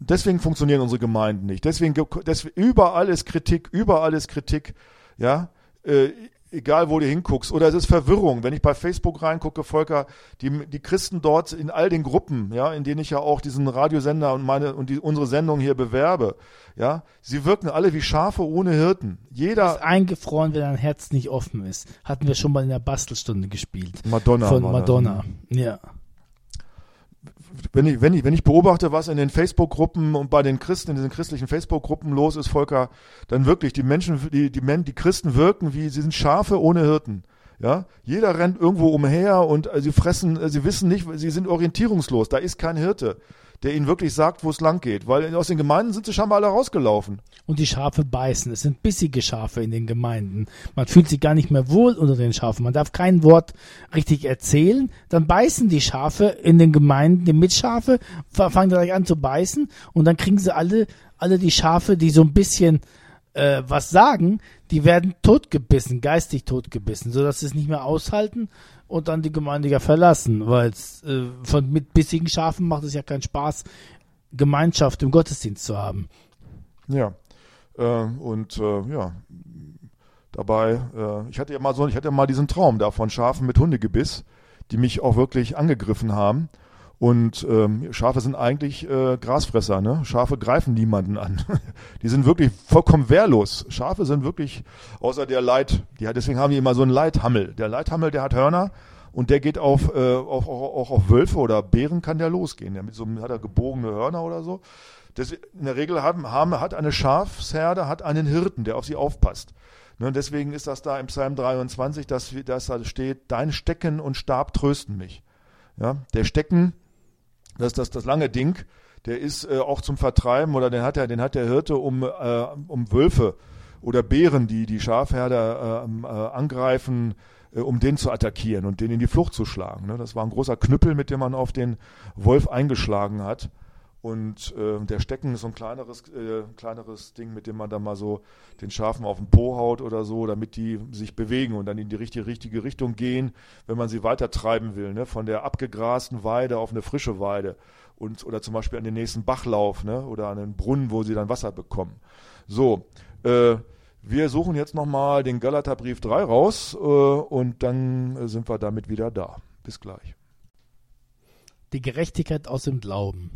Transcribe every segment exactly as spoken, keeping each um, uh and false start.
deswegen funktionieren unsere Gemeinden nicht. Deswegen, deswegen überall ist Kritik, überall ist Kritik, ja, äh, egal wo du hinguckst. Oder es ist Verwirrung. Wenn ich bei Facebook reingucke, Volker, die, die Christen dort in all den Gruppen, ja, in denen ich ja auch diesen Radiosender und meine und die, unsere Sendung hier bewerbe, ja, sie wirken alle wie Schafe ohne Hirten. Jeder ist eingefroren, wenn ein Herz nicht offen ist. Hatten wir schon mal in der Bastelstunde gespielt. Madonna. Von Madonna, ja. Wenn ich, wenn ich, wenn ich beobachte, was in den Facebook-Gruppen und bei den Christen, in diesen christlichen Facebook-Gruppen los ist, Volker, dann wirklich, die Menschen, die, die, Men, die Christen wirken wie, sie sind Schafe ohne Hirten. Ja, jeder rennt irgendwo umher und äh, sie fressen, äh, sie wissen nicht, sie sind orientierungslos. Da ist kein Hirte, der ihnen wirklich sagt, wo es lang geht. Weil aus den Gemeinden sind sie scheinbar alle rausgelaufen. Und die Schafe beißen. Es sind bissige Schafe in den Gemeinden. Man fühlt sich gar nicht mehr wohl unter den Schafen. Man darf kein Wort richtig erzählen. Dann beißen die Schafe in den Gemeinden, die Mitschafe, fangen gleich an zu beißen. Und dann kriegen sie alle, alle die Schafe, die so ein bisschen äh, was sagen, die werden totgebissen, geistig totgebissen, sodass sie es nicht mehr aushalten und dann die Gemeinde ja verlassen, weil es äh, von mit bissigen Schafen macht es ja keinen Spaß, Gemeinschaft im Gottesdienst zu haben. Ja, äh, und äh, ja, dabei, äh, ich hatte ja mal so, ich hatte ja mal diesen Traum da von Schafen mit Hundegebiss, die mich auch wirklich angegriffen haben. Und ähm, Schafe sind eigentlich äh, Grasfresser, ne? Schafe greifen niemanden an. Die sind wirklich vollkommen wehrlos. Schafe sind wirklich, außer der Leit, die hat, deswegen haben die immer so einen Leithammel. Der Leithammel, der hat Hörner und der geht auf, äh, auf, auch, auch auf Wölfe oder Bären kann der losgehen. Der mit so hat er gebogene Hörner oder so. Das, in der Regel haben, haben, hat eine Schafsherde hat einen Hirten, der auf sie aufpasst. Ne? Deswegen ist das da im Psalm dreiundzwanzig, dass, dass da steht, dein Stecken und Stab trösten mich. Ja? Der Stecken, das ist das, das lange Ding, der ist äh, auch zum Vertreiben oder den hat der, den hat der Hirte, um, äh, um Wölfe oder Bären, die die Schafherder äh, äh, angreifen, äh, um den zu attackieren und den in die Flucht zu schlagen. Ne? Das war ein großer Knüppel, mit dem man auf den Wolf eingeschlagen hat. Und äh, der Stecken ist so ein kleineres, äh, kleineres Ding, mit dem man dann mal so den Schafen auf den Po haut oder so, damit die sich bewegen und dann in die richtige, richtige Richtung gehen, wenn man sie weiter treiben will, ne? Von der abgegrasten Weide auf eine frische Weide und oder zum Beispiel an den nächsten Bachlauf, ne? Oder an einen Brunnen, wo sie dann Wasser bekommen. So, äh, wir suchen jetzt nochmal den Galaterbrief drei raus äh, und dann äh, sind wir damit wieder da. Bis gleich. Die Gerechtigkeit aus dem Glauben.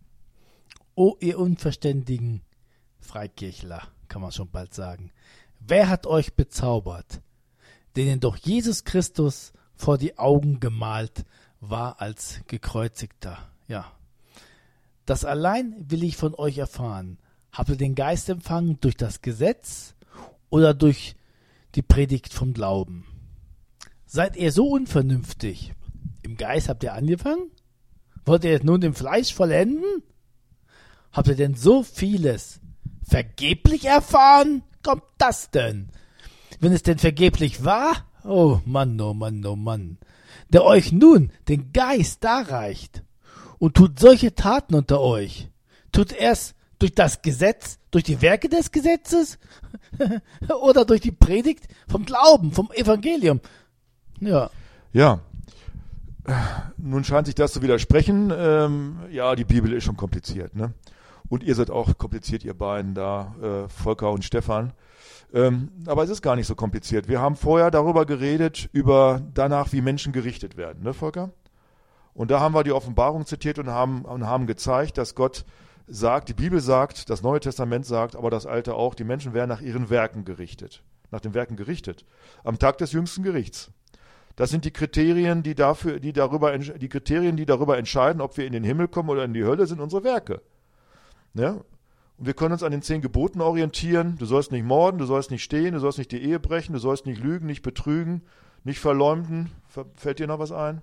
O ihr unverständigen Freikirchler, kann man schon bald sagen, wer hat euch bezaubert, denen doch Jesus Christus vor die Augen gemalt war als Gekreuzigter? Ja, das allein will ich von euch erfahren. Habt ihr den Geist empfangen durch das Gesetz oder durch die Predigt vom Glauben? Seid ihr so unvernünftig? Im Geist habt ihr angefangen? Wollt ihr nun im Fleisch vollenden? Habt ihr denn so vieles vergeblich erfahren? Kommt das denn? Wenn es denn vergeblich war? Oh Mann, oh Mann, oh Mann. Der euch nun den Geist darreicht und tut solche Taten unter euch. Tut erst durch das Gesetz, durch die Werke des Gesetzes oder durch die Predigt vom Glauben, vom Evangelium? Ja. Ja. Nun scheint sich das zu widersprechen. Ähm, ja, die Bibel ist schon kompliziert, ne? Und ihr seid auch kompliziert, ihr beiden da, äh, Volker und Stefan. Ähm, aber es ist gar nicht so kompliziert. Wir haben vorher darüber geredet, über danach, wie Menschen gerichtet werden, ne, Volker? Und da haben wir die Offenbarung zitiert und haben, und haben gezeigt, dass Gott sagt, die Bibel sagt, das Neue Testament sagt, aber das Alte auch, die Menschen werden nach ihren Werken gerichtet. Nach den Werken gerichtet. Am Tag des jüngsten Gerichts. Das sind die Kriterien, die dafür, die darüber, die Kriterien, die darüber entscheiden, ob wir in den Himmel kommen oder in die Hölle, sind unsere Werke. Ja? Und wir können uns an den zehn Geboten orientieren. Du sollst nicht morden, du sollst nicht stehlen, du sollst nicht die Ehe brechen, du sollst nicht lügen, nicht betrügen, nicht verleumden. Fällt dir noch was ein?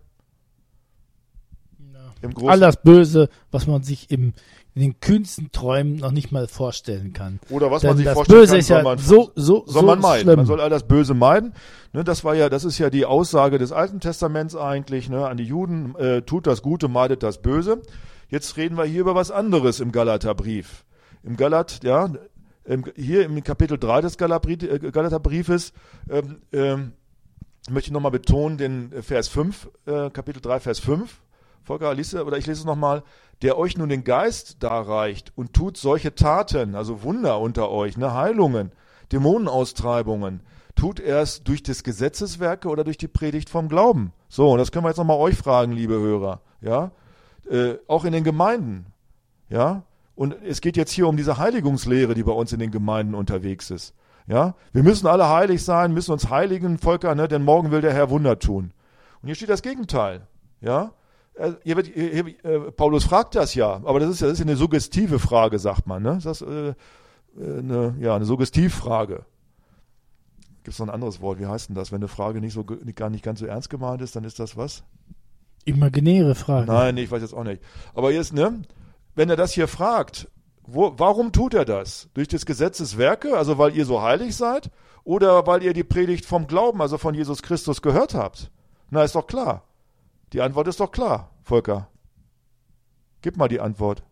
Ja. Im Großen. All das Böse, was man sich im, in den kühnsten Träumen noch nicht mal vorstellen kann. Oder was Denn man sich das vorstellen Böse kann, ist soll ja man, so, so, soll so man meiden. schlimm. Man soll all das Böse meiden. Ne, das war ja, das ist ja die Aussage des Alten Testaments eigentlich, ne, an die Juden, äh, tut das Gute, meidet das Böse. Jetzt reden wir hier über was anderes im Galaterbrief. Im Galat, ja, im, hier im Kapitel drei des Galaterbriefes ähm, ähm, möchte ich nochmal betonen den Vers fünf, äh, Kapitel drei, Vers fünf, Volker, liest du, oder ich lese es nochmal, der euch nun den Geist darreicht und tut solche Taten, also Wunder unter euch, ne, Heilungen, Dämonenaustreibungen, tut er es durch des Gesetzeswerke oder durch die Predigt vom Glauben? So, und das können wir jetzt nochmal euch fragen, liebe Hörer, ja, äh, auch in den Gemeinden, ja, und es geht jetzt hier um diese Heiligungslehre, die bei uns in den Gemeinden unterwegs ist, ja, wir müssen alle heilig sein, müssen uns heiligen, Volker, ne, denn morgen will der Herr Wunder tun. Und hier steht das Gegenteil, ja, Hier wird, hier, äh, Paulus fragt das ja, aber das ist ja das ist eine suggestive Frage, sagt man. Ne? Das ist äh, eine, ja, eine Suggestivfrage. Gibt es noch ein anderes Wort? Wie heißt denn das? Wenn eine Frage nicht so gar nicht ganz so ernst gemeint ist, dann ist das was? Imaginäre Frage. Nein, nee, ich weiß jetzt auch nicht. Aber jetzt, ne, wenn er das hier fragt, wo, warum tut er das? Durch des Gesetzes Werke, also weil ihr so heilig seid, oder weil ihr die Predigt vom Glauben, also von Jesus Christus gehört habt? Na, ist doch klar. Die Antwort ist doch klar, Volker. Gib mal die Antwort.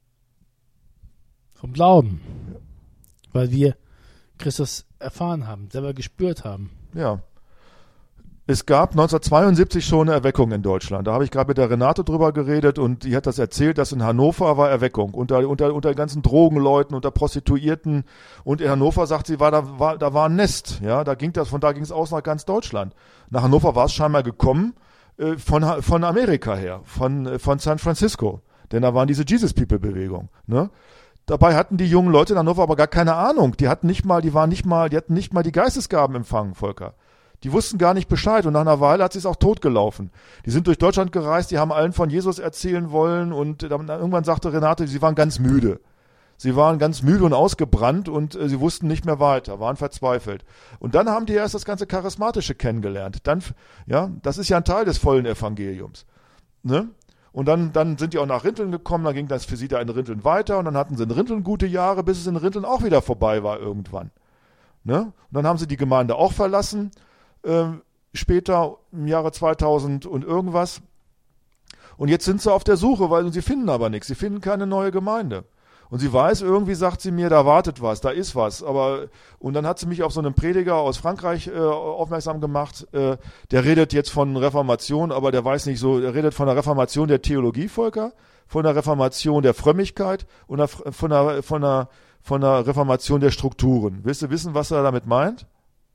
Vom Glauben. Ja. Weil wir Christus erfahren haben, selber gespürt haben. Ja. Es gab neunzehnhundertzweiundsiebzig schon eine Erweckung in Deutschland. Da habe ich gerade mit der Renate drüber geredet und die hat das erzählt, dass in Hannover war Erweckung. Unter, unter, unter ganzen Drogenleuten, unter Prostituierten. Und in Hannover, sagt sie, war da, war, da war ein Nest. Ja, da ging das, von da ging es aus nach ganz Deutschland. Nach Hannover war es scheinbar gekommen, Von, von Amerika her, von, von San Francisco. Denn da waren diese Jesus-People-Bewegung. Ne? Dabei hatten die jungen Leute in Hannover aber gar keine Ahnung. Die hatten nicht mal, die waren nicht mal, die hatten nicht mal die Geistesgaben empfangen, Volker. Die wussten gar nicht Bescheid und nach einer Weile hat es sich auch totgelaufen. Die sind durch Deutschland gereist, die haben allen von Jesus erzählen wollen und dann, irgendwann sagte Renate, sie waren ganz müde. Sie waren ganz müde und ausgebrannt und äh, sie wussten nicht mehr weiter, waren verzweifelt. Und dann haben die erst das ganze Charismatische kennengelernt. Dann, ja, das ist ja ein Teil des vollen Evangeliums. Ne? Und dann, dann sind die auch nach Rinteln gekommen, dann ging das für sie da in Rinteln weiter und dann hatten sie in Rinteln gute Jahre, bis es in Rinteln auch wieder vorbei war irgendwann. Ne? Und dann haben sie die Gemeinde auch verlassen, äh, später im Jahre zweitausend und irgendwas. Und jetzt sind sie auf der Suche, weil sie finden aber nichts, sie finden keine neue Gemeinde. Und sie weiß, irgendwie sagt sie mir, da wartet was, da ist was. Aber und dann hat sie mich auf so einen Prediger aus Frankreich äh, aufmerksam gemacht. Äh, der redet jetzt von Reformation, aber der weiß nicht so, der redet von der Reformation der Theologie, Volker, von der Reformation der Frömmigkeit und der, von, der, von, der, von der Reformation der Strukturen. Willst du wissen, was er damit meint?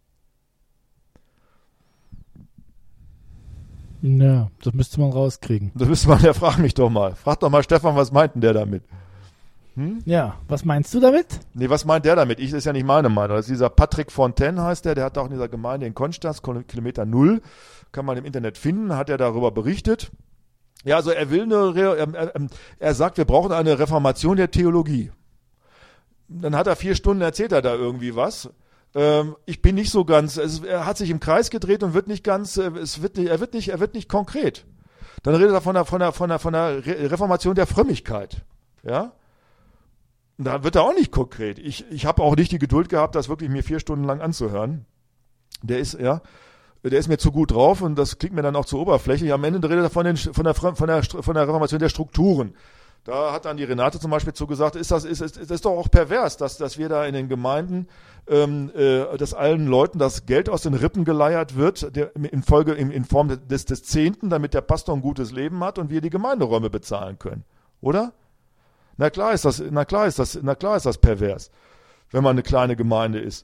Ja, das müsste man rauskriegen. Das müsste man, ja, frag mich doch mal. Frag doch mal Stefan, was meint denn der damit? Hm? Ja, was meinst du damit? Nee, was meint der damit? Ich, das ist ja nicht meine Meinung. Das ist dieser Patrick Fontaine heißt der, der hat auch in dieser Gemeinde in Konstanz, Kilometer Null, kann man im Internet finden, hat er darüber berichtet. Ja, also er will eine, er, er, er sagt, wir brauchen eine Reformation der Theologie. Dann hat er vier Stunden, erzählt er da irgendwie was. Ähm, ich bin nicht so ganz, es, er hat sich im Kreis gedreht und wird nicht ganz, es wird nicht, er wird nicht, er wird nicht konkret. Dann redet er von der, von der, von der, von der Reformation der Frömmigkeit. Ja? Da wird er auch nicht konkret. Ich, ich habe auch nicht die Geduld gehabt, das wirklich mir vier Stunden lang anzuhören. Der ist, ja, der ist mir zu gut drauf und das klingt mir dann auch zu oberflächlich. Am Ende redet er von, den, von, der, von, der, von der Reformation der Strukturen. Da hat dann die Renate zum Beispiel zugesagt, ist das, ist, ist, ist das doch auch pervers, dass, dass wir da in den Gemeinden, ähm, äh, dass allen Leuten das Geld aus den Rippen geleiert wird, der, in Folge, in, in Form des, des Zehnten, damit der Pastor ein gutes Leben hat und wir die Gemeinderäume bezahlen können. Oder? Na klar ist das, na klar ist das, na klar ist das pervers, wenn man eine kleine Gemeinde ist.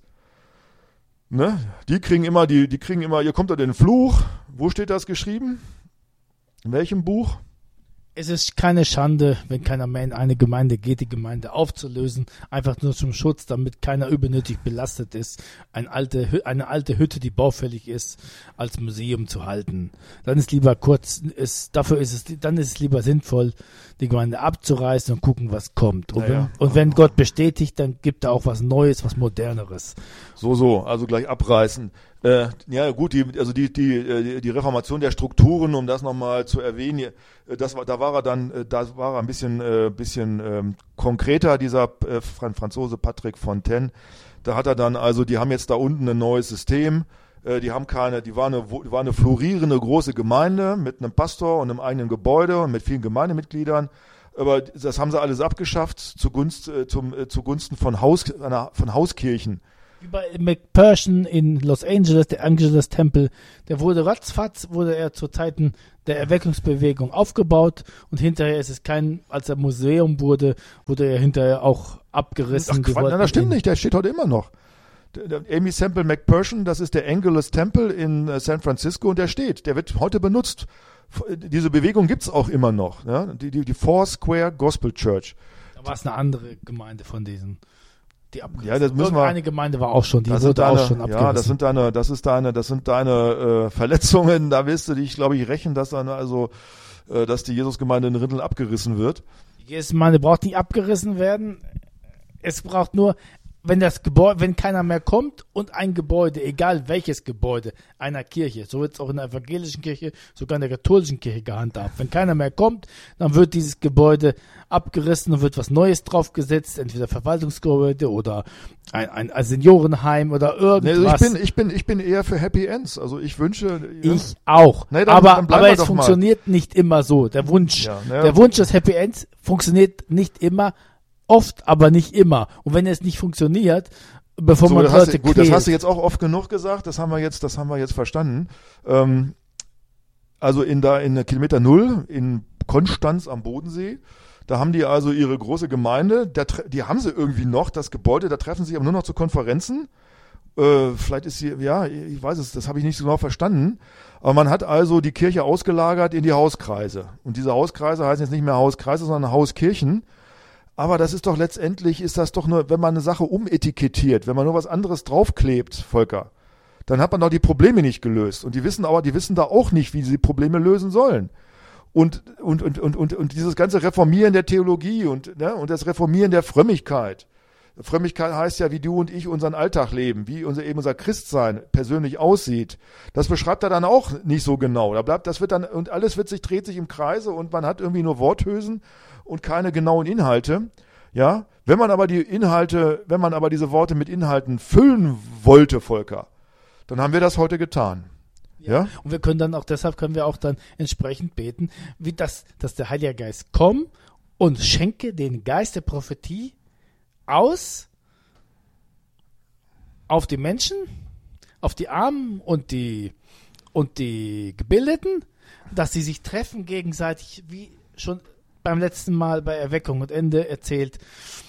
Ne? Die kriegen immer, die, die kriegen immer, ihr kommt da den Fluch. Wo steht das geschrieben? In welchem Buch? Es ist keine Schande, wenn keiner mehr in eine Gemeinde geht, die Gemeinde aufzulösen, einfach nur zum Schutz, damit keiner übernötig belastet ist, eine alte, eine alte Hütte, die baufällig ist, als Museum zu halten. Dann ist lieber kurz, ist, dafür ist es, dann ist es lieber sinnvoll, die Gemeinde abzureißen und gucken, was kommt. Und, ja, ja. wenn, und wenn Gott bestätigt, dann gibt er auch was Neues, was Moderneres. So, so, also gleich abreißen. Äh, ja gut, die, also die, die, die Reformation der Strukturen, um das nochmal zu erwähnen, das war, da war er dann, da war er ein bisschen, äh, bisschen ähm, konkreter, dieser äh, Franzose Patrick Fontaine. Da hat er dann, also die haben jetzt da unten ein neues System, äh, die haben keine, die war eine, die war eine florierende große Gemeinde mit einem Pastor und einem eigenen Gebäude und mit vielen Gemeindemitgliedern. Aber das haben sie alles abgeschafft zugunsten, äh, zum, äh, zugunsten von Haus, einer, von Hauskirchen. Wie bei McPherson in Los Angeles, der Angeles-Tempel, der wurde ratzfatz, wurde er zu Zeiten der Erweckungsbewegung aufgebaut und hinterher ist es kein, als er Museum wurde, wurde er hinterher auch abgerissen. Ach, Quatsch, nein, das stimmt nicht, der steht heute immer noch. Der, der Amy Semple McPherson, das ist der Angelus Temple in äh, San Francisco und der steht, der wird heute benutzt. Diese Bewegung gibt's auch immer noch, ja? die, die, die Four Square Gospel Church. Da war es eine andere Gemeinde von diesen, die abgerissen. Ja, das müssen wir. Eine Gemeinde war auch schon, die das wurde deine, auch schon abgerissen. Ja, das sind deine, das ist deine, das sind deine äh, Verletzungen. Da wirst du dich, glaube ich, rächen, dass dann also, äh, dass die Jesusgemeinde in Rinteln abgerissen wird. Die Jesusgemeinde braucht nicht abgerissen werden. Es braucht nur, wenn das Gebäude, wenn keiner mehr kommt und ein Gebäude, egal welches Gebäude einer Kirche, so wird es auch in der evangelischen Kirche, sogar in der katholischen Kirche gehandhabt. Wenn keiner mehr kommt, dann wird dieses Gebäude abgerissen und wird was Neues draufgesetzt, entweder Verwaltungsgebäude oder ein, ein, ein Seniorenheim oder irgendwas. Nee, also ich bin, ich bin, ich bin eher für Happy Ends. Also ich wünsche. Ja. Ich auch. Nee, dann, aber dann aber es funktioniert mal. nicht immer so. Der Wunsch, ja, ne. der Wunsch des Happy Ends funktioniert nicht immer. Oft, aber nicht immer. Und wenn es nicht funktioniert, bevor so, man das Leute hast du, gut, quält. das hast du jetzt auch oft genug gesagt. Das haben wir jetzt, das haben wir jetzt verstanden. Ähm, also in da in Kilometer Null in Konstanz am Bodensee, da haben die also ihre große Gemeinde. Da, die haben sie irgendwie noch das Gebäude. Da treffen sie sich aber nur noch zu Konferenzen. Äh, vielleicht ist sie, ja, ich weiß es, das habe ich nicht so genau verstanden. Aber man hat also die Kirche ausgelagert in die Hauskreise. Und diese Hauskreise heißen jetzt nicht mehr Hauskreise, sondern Hauskirchen. Aber das ist doch letztendlich, ist das doch nur, wenn man eine Sache umetikettiert, wenn man nur was anderes draufklebt, Volker, dann hat man doch die Probleme nicht gelöst. Und die wissen aber, die wissen da auch nicht, wie sie die Probleme lösen sollen. Und, und, und, und, und, und dieses ganze Reformieren der Theologie und, ne, und das Reformieren der Frömmigkeit. Frömmigkeit heißt ja, wie du und ich unseren Alltag leben, wie unser, eben unser Christsein persönlich aussieht. Das beschreibt er dann auch nicht so genau. Da bleibt, das wird dann, und alles wird sich, dreht sich im Kreise und man hat irgendwie nur Worthülsen und keine genauen Inhalte. Ja, wenn man aber die Inhalte, wenn man aber diese Worte mit Inhalten füllen wollte, Volker, dann haben wir das heute getan. Ja. ja? Und wir können dann auch, deshalb können wir auch dann entsprechend beten, wie das, dass der Heilige Geist komme und schenke den Geist der Prophetie aus auf die Menschen, auf die Armen und die und die Gebildeten, dass sie sich treffen gegenseitig, wie schon beim letzten Mal bei Erweckung und Ende erzählt,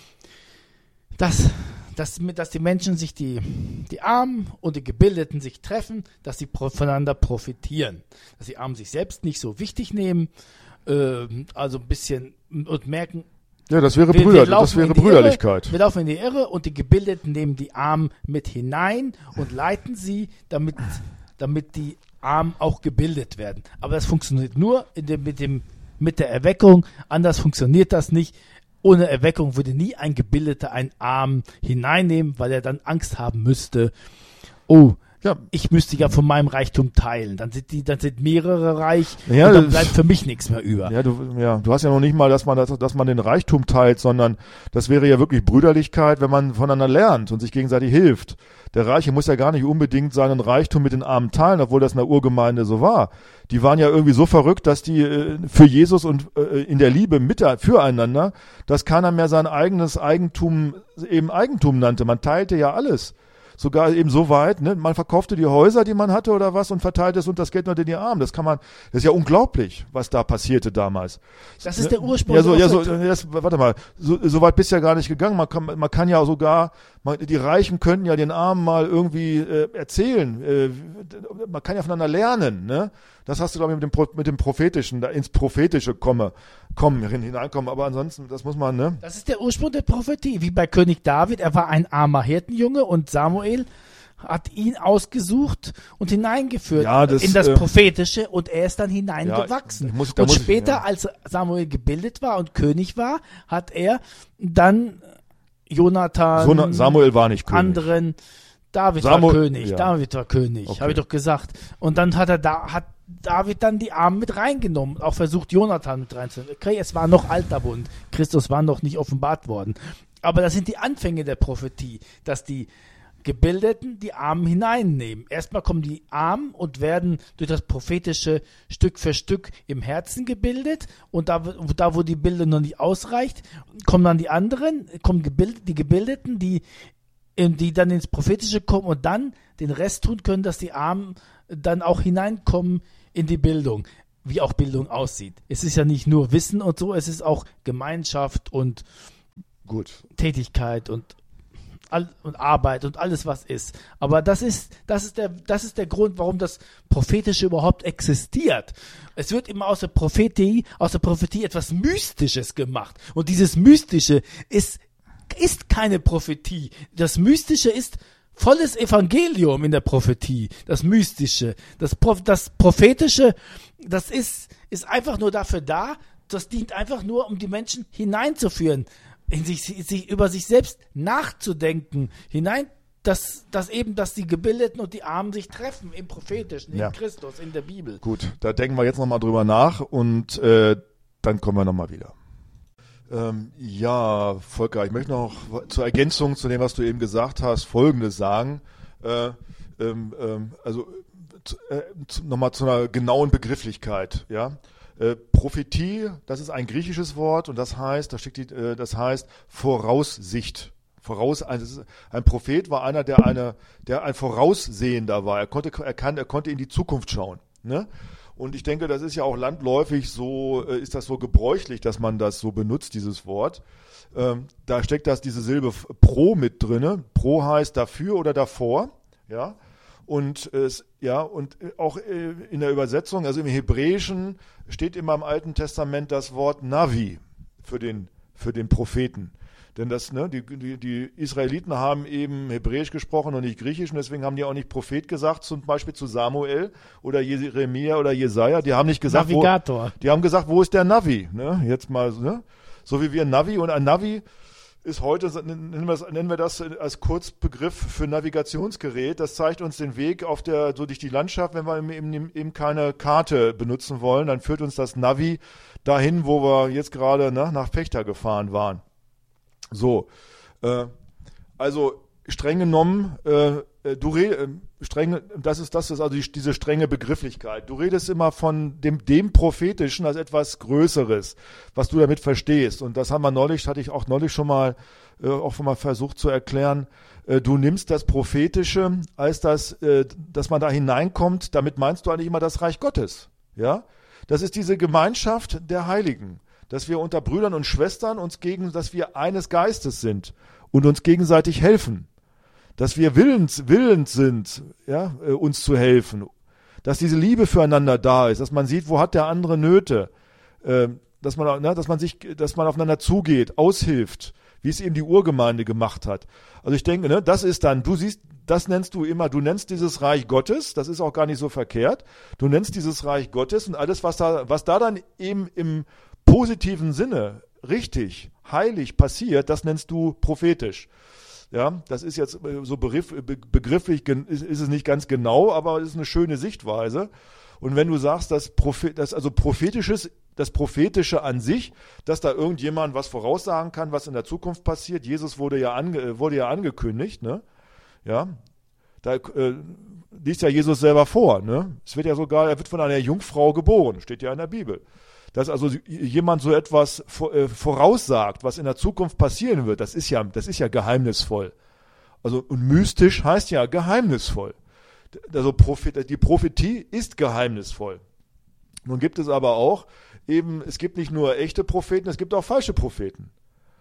dass, dass, dass die Menschen sich, die, die Armen und die Gebildeten sich treffen, dass sie voneinander profitieren, dass die Armen sich selbst nicht so wichtig nehmen, äh, also ein bisschen und merken, ja, das wäre, wir, Brüder, wir das wäre Brüderlichkeit. Irre, wir laufen in die Irre und die Gebildeten nehmen die Armen mit hinein und leiten sie, damit, damit die Armen auch gebildet werden. Aber das funktioniert nur in dem, mit, dem, mit der Erweckung. Anders funktioniert das nicht. Ohne Erweckung würde nie ein Gebildeter einen Armen hineinnehmen, weil er dann Angst haben müsste. Oh, ja, ich müsste ja von meinem Reichtum teilen. Dann sind die, dann sind mehrere reich ja, und dann bleibt für mich nichts mehr über. Ja, du, ja, du hast ja noch nicht mal, dass man das, dass man den Reichtum teilt, sondern das wäre ja wirklich Brüderlichkeit, wenn man voneinander lernt und sich gegenseitig hilft. Der Reiche muss ja gar nicht unbedingt seinen Reichtum mit den Armen teilen, obwohl das in der Urgemeinde so war. Die waren ja irgendwie so verrückt, dass die äh, für Jesus und äh, in der Liebe mit füreinander, dass keiner mehr sein eigenes Eigentum eben Eigentum nannte. Man teilte ja alles. Sogar eben so weit, ne? Man verkaufte die Häuser, die man hatte oder was und verteilte es und das Geld unter die Armen. Das kann man, das ist ja unglaublich, was da passierte damals. Das ist der Ursprung. Ja, so, ja, so, das, warte mal, so, so weit bist du ja gar nicht gegangen. Man kann, man kann ja sogar, man, die Reichen könnten ja den Armen mal irgendwie äh, erzählen. Äh, man kann ja voneinander lernen, ne? Das hast du, glaube ich, mit dem, Pro, mit dem Prophetischen, da ins Prophetische komme, kommen, hineinkommen. Aber ansonsten, das muss man, ne? Das ist der Ursprung der Prophetie. Wie bei König David. Er war ein armer Hirtenjunge und Samuel hat ihn ausgesucht und hineingeführt ja, das, in das äh, Prophetische und er ist dann hineingewachsen. Ja, muss, und später, ja. als Samuel gebildet war und König war, hat er dann Jonathan, so, Samuel war nicht König. anderen, David Samuel, war König, ja. David war König, okay. habe ich doch gesagt. Und dann hat er da, hat David dann die Armen mit reingenommen, auch versucht Jonathan mit reinzunehmen. Okay, es war noch alter Bund, Christus war noch nicht offenbart worden. Aber das sind die Anfänge der Prophetie, dass die Gebildeten die Armen hineinnehmen. Erstmal kommen die Armen und werden durch das Prophetische Stück für Stück im Herzen gebildet und da, da wo die Bildung noch nicht ausreicht, kommen dann die anderen, kommen gebild, die Gebildeten, die die dann ins Prophetische kommen und dann den Rest tun können, dass die Armen dann auch hineinkommen in die Bildung, wie auch Bildung aussieht. Es ist ja nicht nur Wissen und so, es ist auch Gemeinschaft und Gut. Tätigkeit und, all, und Arbeit und alles, was ist. Aber das ist, das ist der, das ist der Grund, warum das Prophetische überhaupt existiert. Es wird immer aus der Prophetie, aus der Prophetie etwas Mystisches gemacht. Und dieses Mystische ist, ist keine Prophetie. Das Mystische ist volles Evangelium in der Prophetie, das Mystische. Das, Pro- das Prophetische, das ist, ist einfach nur dafür da, das dient einfach nur, um die Menschen hineinzuführen, in sich, sich über sich selbst nachzudenken, hinein, dass, dass eben, dass die Gebildeten und die Armen sich treffen im Prophetischen, in Ja. Christus, in der Bibel. Gut, da denken wir jetzt nochmal drüber nach und äh, dann kommen wir nochmal wieder. Ähm, ja, Volker, ich möchte noch zur Ergänzung zu dem, was du eben gesagt hast, Folgendes sagen. Äh, ähm, ähm, also äh, nochmal zu einer genauen Begrifflichkeit. Ja, äh, Prophetie, das ist ein griechisches Wort und das heißt, da steckt die, äh, das heißt Voraussicht. Voraus, also ein Prophet war einer, der eine, der ein Voraussehender war. Er konnte, er kann, er konnte in die Zukunft schauen. Ne? Und ich denke, das ist ja auch landläufig so, äh, ist das so gebräuchlich, dass man das so benutzt, dieses Wort. Ähm, da steckt das, diese Silbe pro mit drinne. Pro heißt dafür oder davor, ja. Und es, ja, und auch äh, in der Übersetzung, also im Hebräischen steht immer im Alten Testament das Wort Navi für den, für den Propheten. Denn das, ne, die, die, die Israeliten haben eben Hebräisch gesprochen und nicht Griechisch und deswegen haben die auch nicht Prophet gesagt, zum Beispiel zu Samuel oder Jeremia oder Jesaja. Die haben nicht gesagt, Navigator. Wo, die haben gesagt, wo ist der Navi? Ne? Jetzt mal, ne? So wie wir ein Navi und ein Navi ist heute, nennen wir, das, nennen wir das als Kurzbegriff für Navigationsgerät. Das zeigt uns den Weg auf der, so durch die Landschaft. Wenn wir eben, eben keine Karte benutzen wollen, dann führt uns das Navi dahin, wo wir jetzt gerade ne, nach Vechta gefahren waren. So, äh, also streng genommen, äh, du redest, äh, streng, das ist das ist also die, diese strenge Begrifflichkeit. Du redest immer von dem dem Prophetischen als etwas Größeres, was du damit verstehst. Und das haben wir neulich, hatte ich auch neulich schon mal äh, auch schon mal versucht zu erklären. Äh, du nimmst das Prophetische als das, äh, dass man da hineinkommt. Damit meinst du eigentlich immer das Reich Gottes, ja? Das ist diese Gemeinschaft der Heiligen. Dass wir unter Brüdern und Schwestern uns gegen, dass wir eines Geistes sind und uns gegenseitig helfen. Dass wir willens, willens sind, ja, äh, uns zu helfen. Dass diese Liebe füreinander da ist, dass man sieht, wo hat der andere Nöte. Äh, dass man, ne, dass man sich, dass man aufeinander zugeht, aushilft, wie es eben die Urgemeinde gemacht hat. Also ich denke, ne, das ist dann, du siehst, das nennst du immer, du nennst dieses Reich Gottes, das ist auch gar nicht so verkehrt. Du nennst dieses Reich Gottes und alles, was da, was da dann eben im positiven Sinne richtig, heilig passiert, das nennst du prophetisch. Ja, das ist jetzt so begriff, begrifflich, ist, ist es nicht ganz genau, aber es ist eine schöne Sichtweise. Und wenn du sagst, dass Prophet, das also prophetisches, das Prophetische an sich, dass da irgendjemand was voraussagen kann, was in der Zukunft passiert. Jesus wurde ja ange, wurde ja angekündigt, ne? Ja, da äh, liest ja Jesus selber vor, ne? Es wird ja sogar, er wird von einer Jungfrau geboren, steht ja in der Bibel. Dass also jemand so etwas voraussagt, was in der Zukunft passieren wird, das ist ja, das ist ja geheimnisvoll. Also, und mystisch heißt ja geheimnisvoll. Also Prophet, die Prophetie ist geheimnisvoll. Nun gibt es aber auch eben, es gibt nicht nur echte Propheten, es gibt auch falsche Propheten.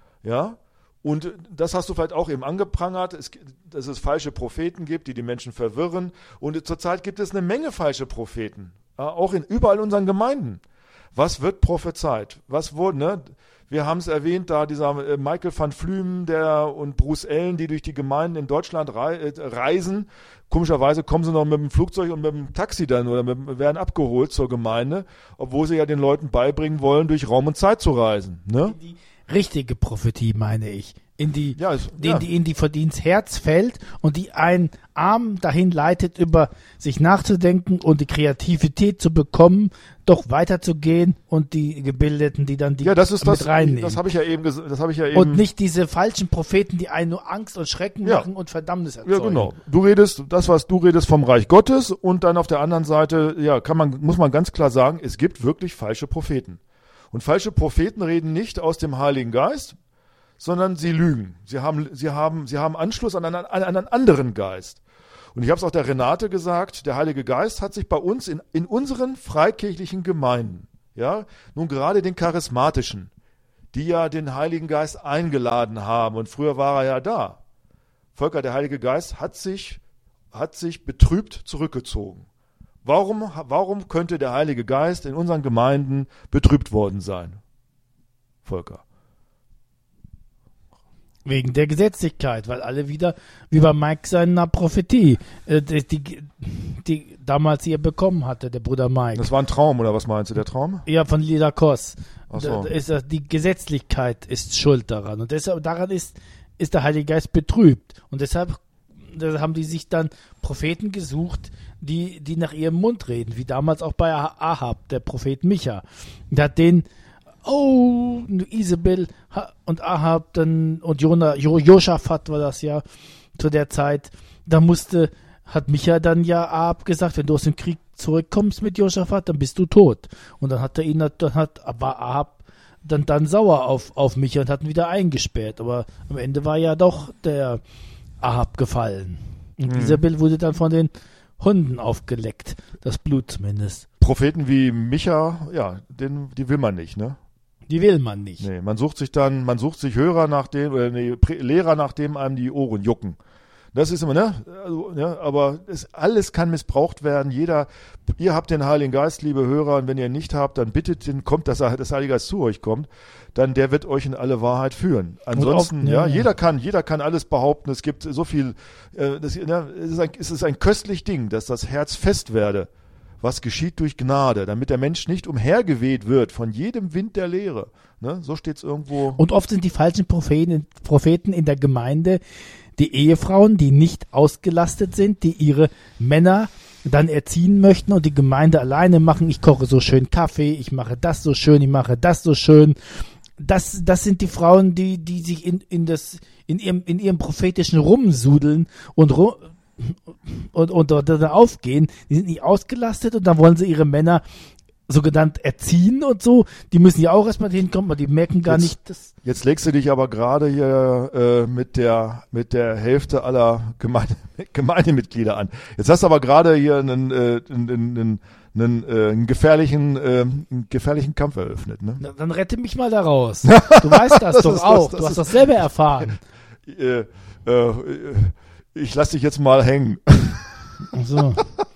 Ja? Und das hast du vielleicht auch eben angeprangert, es, dass es falsche Propheten gibt, die die Menschen verwirren. Und zurzeit gibt es eine Menge falsche Propheten. Ja, auch in überall in unseren Gemeinden. Was wird prophezeit? Was wurde, ne? Wir haben es erwähnt, da dieser äh, Michael van Flümen der, und Bruce Allen, die durch die Gemeinden in Deutschland rei- äh, reisen. Komischerweise kommen sie noch mit dem Flugzeug und mit dem Taxi dann oder mit, werden abgeholt zur Gemeinde, obwohl sie ja den Leuten beibringen wollen, durch Raum und Zeit zu reisen. Ne? Die richtige Prophetie, meine ich. In die, ja, es, die, ja. die, in die, die ins Herz fällt und die einen Arm dahin leitet, über sich nachzudenken und die Kreativität zu bekommen, doch weiterzugehen und die Gebildeten, die dann die ja, das ist mit das, reinnehmen. Das habe ich ja eben, das habe ich ja eben. Und nicht diese falschen Propheten, die einen nur Angst und Schrecken ja. machen und Verdammnis erzeugen. Ja, genau. Du redest, das was du redest vom Reich Gottes und dann auf der anderen Seite, ja, kann man, muss man ganz klar sagen, es gibt wirklich falsche Propheten. Und falsche Propheten reden nicht aus dem Heiligen Geist, sondern sie lügen. Sie haben, sie haben, sie haben Anschluss an einen, an einen anderen Geist. Und ich habe es auch der Renate gesagt, der Heilige Geist hat sich bei uns in, in unseren freikirchlichen Gemeinden, ja, nun gerade den charismatischen, die ja den Heiligen Geist eingeladen haben und früher war er ja da. Volker, der Heilige Geist hat sich, hat sich betrübt zurückgezogen. Warum, warum könnte der Heilige Geist in unseren Gemeinden betrübt worden sein? Volker. Wegen der Gesetzlichkeit, weil alle wieder, wie bei Mike seiner Prophetie, äh, die, die, die damals hier bekommen hatte, der Bruder Mike. Das war ein Traum, oder was meinst du, der Traum? Ja, von Lila Kos. Ach so. Da ist, die Gesetzlichkeit ist schuld daran. Und deshalb, daran ist, ist der Heilige Geist betrübt. Und deshalb da haben die sich dann Propheten gesucht, die, die nach ihrem Mund reden, wie damals auch bei Ahab, der Prophet Micha. Der hat den Oh, Isabel und Ahab dann und Jona, jo, Josaphat war das ja zu der Zeit. Da musste, hat Micha dann ja Ahab gesagt, wenn du aus dem Krieg zurückkommst mit Josaphat, dann bist du tot. Und dann hat er ihn, dann hat, war Ahab dann, dann sauer auf, auf Micha und hat ihn wieder eingesperrt. Aber am Ende war ja doch der Ahab gefallen. Und hm. Isabel wurde dann von den Hunden aufgeleckt. Das Blut zumindest. Propheten wie Micha, ja, den, die will man nicht, ne? Die will man nicht. Nee, man sucht sich dann, man sucht sich Hörer, nach dem, äh, nee, Lehrer, nach dem einem die Ohren jucken. Das ist immer, ne? Also, ja, aber es, alles kann missbraucht werden. Jeder, ihr habt den Heiligen Geist, liebe Hörer, und wenn ihr ihn nicht habt, dann bittet den, kommt, dass das Heilige Geist zu euch kommt, dann der wird euch in alle Wahrheit führen. Ansonsten, auch, ja, ja, jeder kann, jeder kann alles behaupten. Es gibt so viel, äh, das, ja, es ist ein, es ist ein köstlich Ding, dass das Herz fest werde. Was geschieht durch Gnade, damit der Mensch nicht umhergeweht wird von jedem Wind der Lehre. Ne? So steht es irgendwo. Und oft sind die falschen Propheten, Propheten in der Gemeinde die Ehefrauen, die nicht ausgelastet sind, die ihre Männer dann erziehen möchten und die Gemeinde alleine machen. Ich koche so schön Kaffee, ich mache das so schön, ich mache das so schön. Das, das sind die Frauen, die, die sich in, in, das, in, ihrem, in ihrem prophetischen Rumsudeln und rum, und, und, und da aufgehen, die sind nicht ausgelastet und dann wollen sie ihre Männer so genannt erziehen und so, die müssen ja auch erstmal hinkommen, aber die merken gar jetzt, nicht, dass... Jetzt legst du dich aber gerade hier äh, mit der mit der Hälfte aller Gemeinde, Gemeindemitglieder an. Jetzt hast du aber gerade hier einen, äh, einen, einen, einen, äh, einen, gefährlichen, äh, einen gefährlichen Kampf eröffnet. Ne? Na, dann rette mich mal da raus. Du weißt das, das doch auch, das, das du hast das selber erfahren. Äh, äh, Ich lass dich jetzt mal hängen. Ach so.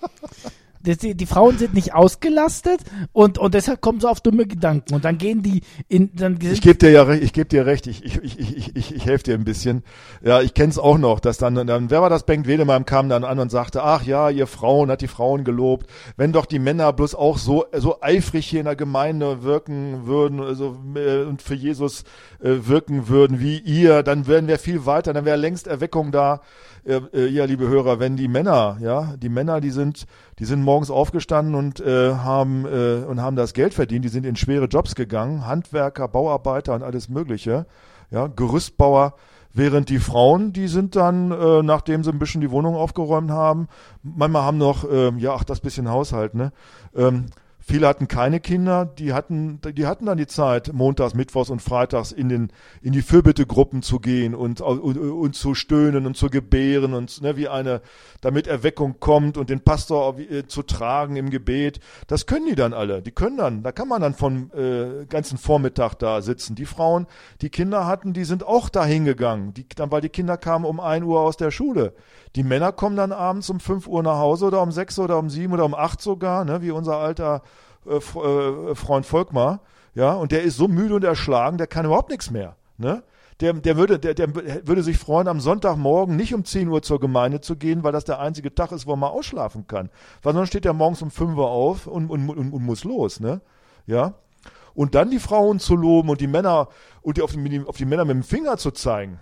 Die, die Frauen sind nicht ausgelastet und, und deshalb kommen sie auf dumme Gedanken und dann gehen die in... Dann ich gebe dir ja recht, ich gebe dir recht, ich, ich, ich, ich, ich, ich helfe dir ein bisschen. Ja, ich kenne es auch noch, dass dann, dann, wer war das, Bengt Wedemann kam dann an und sagte, ach ja, ihr Frauen, hat die Frauen gelobt, wenn doch die Männer bloß auch so, so eifrig hier in der Gemeinde wirken würden, also, äh, und für Jesus äh, wirken würden wie ihr, dann wären wir viel weiter, dann wäre längst Erweckung da. Äh, äh, ja, liebe Hörer, wenn die Männer, ja, die Männer, die sind, die sind morgens aufgestanden und äh, haben äh, und haben das Geld verdient, die sind in schwere Jobs gegangen, Handwerker, Bauarbeiter und alles Mögliche, ja, Gerüstbauer, während die Frauen, die sind dann, äh, nachdem sie ein bisschen die Wohnung aufgeräumt haben, manchmal haben noch, äh, ja, ach, das bisschen Haushalt, ne, ähm, viele hatten keine Kinder, die hatten, die hatten dann die Zeit, montags, mittwochs und freitags in den, in die Fürbittegruppen zu gehen und, und, und zu stöhnen und zu gebären und, ne, wie eine, damit Erweckung kommt und den Pastor äh, zu tragen im Gebet. Das können die dann alle. Die können dann, da kann man dann vom äh, ganzen Vormittag da sitzen. Die Frauen, die Kinder hatten, die sind auch da hingegangen, die, dann, weil die Kinder kamen um ein Uhr aus der Schule. Die Männer kommen dann abends um fünf Uhr nach Hause oder um sechs oder um sieben oder um acht sogar, ne, wie unser alter äh, äh, Freund Volkmar, ja, und der ist so müde und erschlagen, der kann überhaupt nichts mehr, ne. Der, der, würde, der, der würde sich freuen, am Sonntagmorgen nicht um zehn Uhr zur Gemeinde zu gehen, weil das der einzige Tag ist, wo man ausschlafen kann. Weil sonst steht er morgens um fünf Uhr auf und, und, und, und muss los, ne, ja. Und dann die Frauen zu loben und die Männer, und die auf, die, auf die Männer mit dem Finger zu zeigen,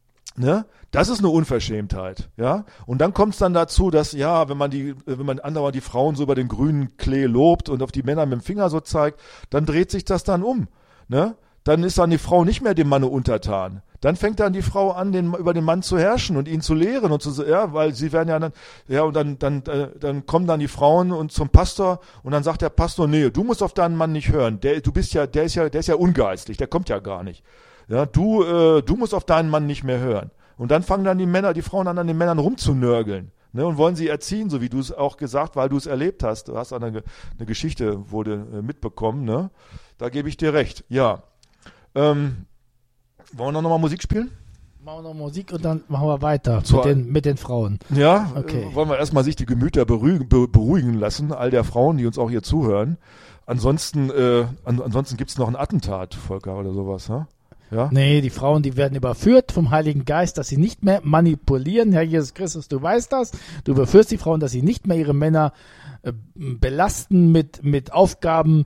ne? Das ist eine Unverschämtheit, ja. Und dann kommt es dann dazu, dass, ja, wenn man die, wenn man andauernd die Frauen so über den grünen Klee lobt und auf die Männer mit dem Finger so zeigt, dann dreht sich das dann um, ne? Dann ist dann die Frau nicht mehr dem Manne untertan. Dann fängt dann die Frau an, den, über den Mann zu herrschen und ihn zu lehren und zu, ja, weil sie werden ja dann, ja, und dann, dann, dann kommen dann die Frauen und zum Pastor und dann sagt der Pastor, nee, du musst auf deinen Mann nicht hören. Der, du bist ja, der ist ja, der ist ja ungeistlich, der kommt ja gar nicht. Ja, du, äh, du musst auf deinen Mann nicht mehr hören. Und dann fangen dann die Männer, die Frauen an, an den Männern rumzunörgeln. Ne, und wollen sie erziehen, so wie du es auch gesagt, weil du es erlebt hast. Du hast eine, eine Geschichte, wurde äh, mitbekommen. Ne? Da gebe ich dir recht. Ja. Ähm, wollen wir noch mal Musik spielen? Machen wir noch Musik und dann machen wir weiter So, mit, den, mit den Frauen. Ja, Okay. äh, wollen wir erstmal sich die Gemüter beruhigen, be, beruhigen lassen, all der Frauen, die uns auch hier zuhören. Ansonsten, äh, an, ansonsten gibt es noch ein Attentat, Volker, oder sowas. Ne? Ja? Nee, die Frauen, die werden überführt vom Heiligen Geist, dass sie nicht mehr manipulieren. Herr Jesus Christus, du weißt das. Du überführst die Frauen, dass sie nicht mehr ihre Männer äh, belasten mit, mit Aufgaben,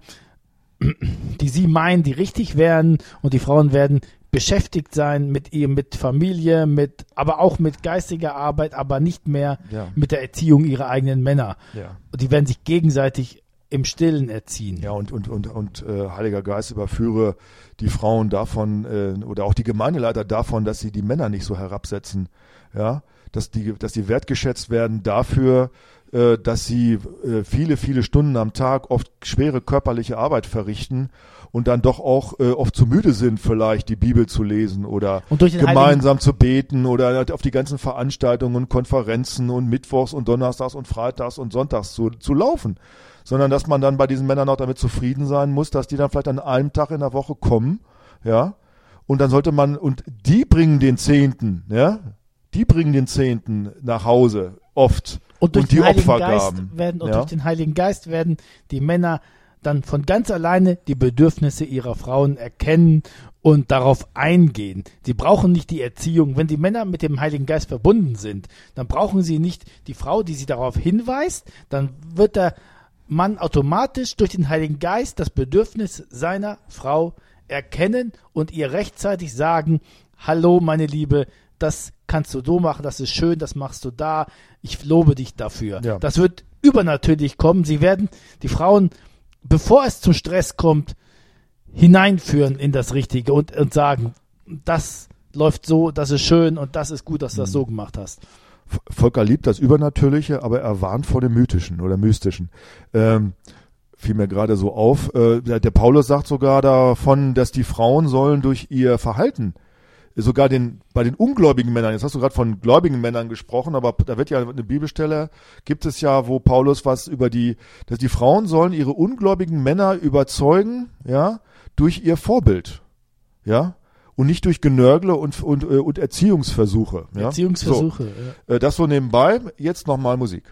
die sie meinen, die richtig wären. Und die Frauen werden beschäftigt sein mit ihr, mit Familie, mit, aber auch mit geistiger Arbeit, aber nicht mehr Ja. mit der Erziehung ihrer eigenen Männer. Ja. Und die werden sich gegenseitig im Stillen erziehen. Ja, und, und, und, und äh, Heiliger Geist, überführe die Frauen davon äh, oder auch die Gemeindeleiter davon, dass sie die Männer nicht so herabsetzen. Ja, dass die, dass die wertgeschätzt werden dafür, äh, dass sie äh, viele, viele Stunden am Tag oft schwere körperliche Arbeit verrichten und dann doch auch äh, oft zu müde sind, vielleicht die Bibel zu lesen oder Und durch den gemeinsam zu beten oder auf die ganzen Veranstaltungen und Konferenzen und Mittwochs und Donnerstags und Freitags und Sonntags zu, zu laufen. Sondern dass man dann bei diesen Männern auch damit zufrieden sein muss, dass die dann vielleicht an einem Tag in der Woche kommen, ja, und dann sollte man, und die bringen den Zehnten, ja, die bringen den Zehnten nach Hause, oft, Und durch und die den Heiligen Opfergaben. Geist werden und ja? durch den Heiligen Geist werden die Männer dann von ganz alleine die Bedürfnisse ihrer Frauen erkennen und darauf eingehen. Sie brauchen nicht die Erziehung. Wenn die Männer mit dem Heiligen Geist verbunden sind, dann brauchen sie nicht die Frau, die sie darauf hinweist. Dann wird der Mann automatisch durch den Heiligen Geist das Bedürfnis seiner Frau erkennen und ihr rechtzeitig sagen: Hallo, meine Liebe, das kannst du so machen, das ist schön, das machst du da, ich lobe dich dafür. Ja. Das wird übernatürlich kommen. Sie werden die Frauen, bevor es zum Stress kommt, hineinführen in das Richtige und, und sagen, das läuft so, das ist schön und das ist gut, dass du das so gemacht hast. Volker liebt das Übernatürliche, aber er warnt vor dem Mythischen oder Mystischen. Ähm, fiel mir gerade so auf. Äh, der, der Paulus sagt sogar davon, dass die Frauen sollen durch ihr Verhalten, sogar den bei den ungläubigen Männern, jetzt hast du gerade von gläubigen Männern gesprochen, aber da wird ja eine Bibelstelle, gibt es ja, wo Paulus was über die, dass die Frauen sollen ihre ungläubigen Männer überzeugen, ja, durch ihr Vorbild, ja, und nicht durch Genörgle und, und, und Erziehungsversuche. Ja? Erziehungsversuche. So, Ja. äh, das so nebenbei, jetzt nochmal Musik.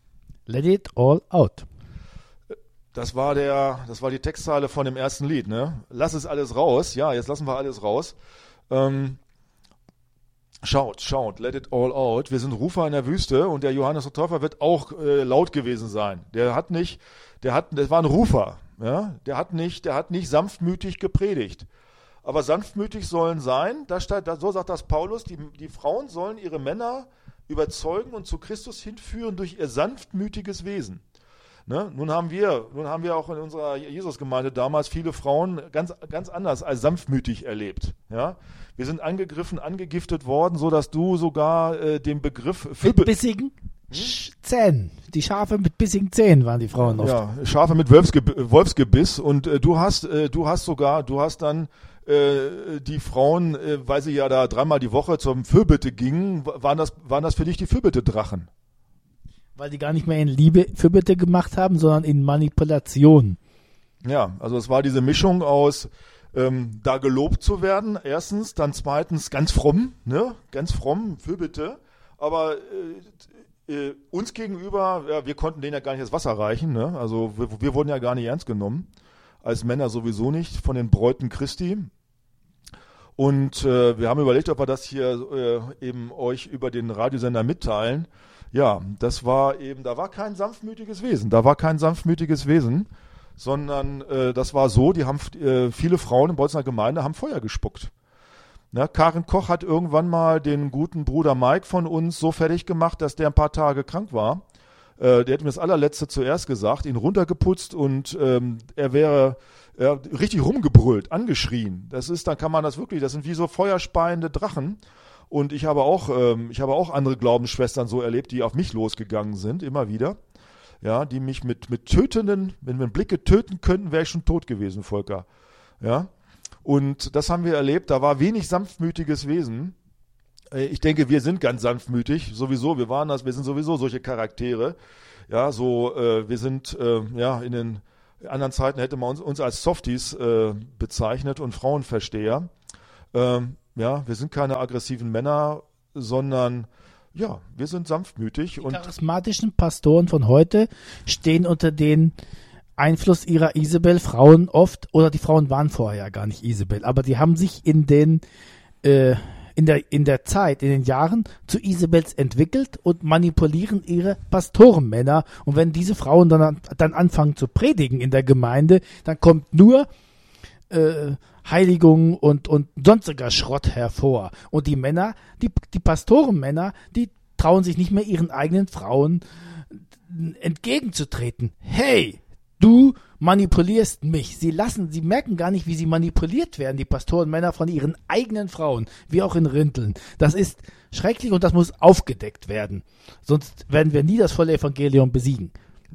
Let it all out. Das war der, das war die Textzeile von dem ersten Lied, ne? Lass es alles raus, ja, jetzt lassen wir alles raus. Ähm, schaut, schaut, let it all out. Wir sind Rufer in der Wüste und der Johannes der Täufer wird auch äh, laut gewesen sein. Der hat nicht, der hat, das war ein Rufer, ja? Der hat nicht, der hat nicht sanftmütig gepredigt. Aber sanftmütig sollen sein, da steht, da, so sagt das Paulus, die, die Frauen sollen ihre Männer überzeugen und zu Christus hinführen durch ihr sanftmütiges Wesen. Ne? Nun haben wir, nun haben wir auch in unserer Jesusgemeinde damals viele Frauen ganz, ganz anders als sanftmütig erlebt. Ja? Wir sind angegriffen, angegiftet worden, so dass du sogar äh, den Begriff Mit bissigen Sch- Zähnen. Die Schafe mit bissigen Zähnen waren die Frauen oft. ja, Schafe mit Wolfsgeb Wolfsgebiss und äh, du hast, äh, du hast sogar, du hast dann äh, die Frauen, äh, weil sie ja da dreimal die Woche zum Fürbitte gingen, waren das, waren das für dich die Fürbitte-Drachen? Weil die gar nicht mehr in Liebe Fürbitte gemacht haben, sondern in Manipulation. Ja, also es war diese Mischung aus ähm, da gelobt zu werden, erstens, dann zweitens ganz fromm, ne, ganz fromm, Fürbitte, aber äh, äh, uns gegenüber, ja, wir konnten denen ja gar nicht das Wasser reichen, ne, also wir, wir wurden ja gar nicht ernst genommen, als Männer sowieso nicht, von den Bräuten Christi. Und äh, wir haben überlegt, ob wir das hier äh, eben euch über den Radiosender mitteilen. Ja, das war eben, da war kein sanftmütiges Wesen, da war kein sanftmütiges Wesen, sondern äh, das war so, die haben äh, viele Frauen in Bolzner Gemeinde haben Feuer gespuckt. Na, Karin Koch hat irgendwann mal den guten Bruder Mike von uns so fertig gemacht, dass der ein paar Tage krank war. Äh, der hat mir das allerletzte zuerst gesagt, ihn runtergeputzt und ähm, er wäre ja, richtig rumgebrüllt, angeschrien. Das ist, dann kann man das wirklich, das sind wie so feuerspeiende Drachen. Und ich habe auch, ähm, ich habe auch andere Glaubensschwestern so erlebt, die auf mich losgegangen sind, immer wieder. Ja, die mich mit, mit tötenden, wenn wir einen Blicke töten könnten, wäre ich schon tot gewesen, Volker. Ja. Und das haben wir erlebt, da war wenig sanftmütiges Wesen. Ich denke, wir sind ganz sanftmütig, sowieso, wir waren das, wir sind sowieso solche Charaktere. Ja, so, äh, wir sind, äh, ja, in den anderen Zeiten hätte man uns, uns als Softies äh, bezeichnet und Frauenversteher. Ähm, ja, wir sind keine aggressiven Männer, sondern, ja, wir sind sanftmütig. Die und charismatischen Pastoren von heute stehen unter den Einfluss ihrer Isabel-Frauen oft, oder die Frauen waren vorher ja gar nicht Isabel, aber die haben sich in den, äh, in der, in der Zeit, in den Jahren zu Isabels entwickelt und manipulieren ihre Pastorenmänner. Und wenn diese Frauen dann, dann anfangen zu predigen in der Gemeinde, dann kommt nur äh, Heiligung und, und sonstiger Schrott hervor. Und die Männer, die, die Pastorenmänner, die trauen sich nicht mehr ihren eigenen Frauen entgegenzutreten. Hey, du manipulierst mich. Sie lassen, sie merken gar nicht, wie sie manipuliert werden, die Pastorenmänner von ihren eigenen Frauen, wie auch in Rinteln. Das ist schrecklich und das muss aufgedeckt werden. Sonst werden wir nie das volle Evangelium besiegen.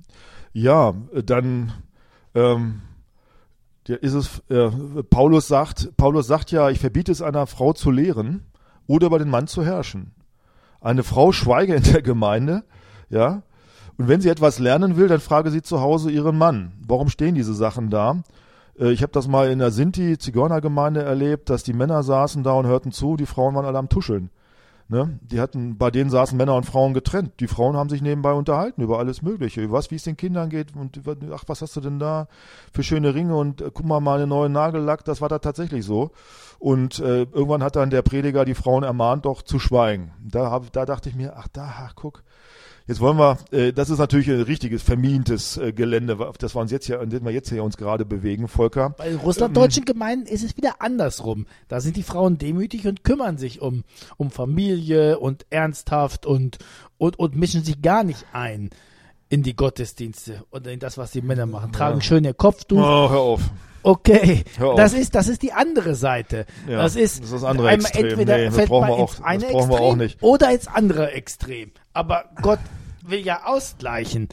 Ja, dann ähm, der ist es, äh, Paulus sagt, Paulus sagt ja, ich verbiete es einer Frau zu lehren oder über den Mann zu herrschen. Eine Frau schweige in der Gemeinde, ja, und wenn sie etwas lernen will, dann frage sie zu Hause ihren Mann. Warum stehen diese Sachen da? Äh, ich habe das mal in der Sinti-Zigeunergemeinde erlebt, dass die Männer saßen da und hörten zu, die Frauen waren alle am Tuscheln. Ne? Die hatten, bei denen saßen Männer und Frauen getrennt. Die Frauen haben sich nebenbei unterhalten über alles Mögliche, über was, wie es den Kindern geht und ach, was hast du denn da für schöne Ringe und äh, guck mal, mal einen neuen Nagellack, das war da tatsächlich so. Und äh, irgendwann hat dann der Prediger die Frauen ermahnt, doch zu schweigen. Da, hab, da dachte ich mir, ach da, ach, guck, jetzt wollen wir, äh, das ist natürlich ein richtiges vermintes äh, Gelände, auf das wir uns jetzt hier, an dem wir jetzt hier uns gerade bewegen, Volker. Bei den russlanddeutschen ähm, Gemeinden ist es wieder andersrum. Da sind die Frauen demütig und kümmern sich um, um Familie und ernsthaft und, und, und mischen sich gar nicht ein in die Gottesdienste und in das, was die Männer machen. Tragen ja. schön ihr Kopftuch. Oh, hör auf. Okay, das ist, das ist die andere Seite. Ja, das ist, das ist das andere Extrem. Entweder nee, das fällt brauchen, man wir auch, ins eine das brauchen wir auch nicht. Oder ins andere Extrem. Aber Gott will ja ausgleichen.